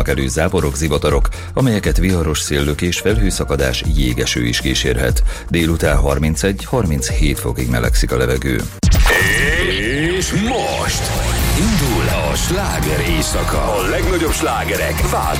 fordulhatnak elő záporok, zivatarok, amelyeket viharos széllök és felhőszakadás, jégeső is kísérhet. Délután 31-37 fokig melegszik a levegő. És most indul a sláger éjszaka. A legnagyobb slágerek változnak.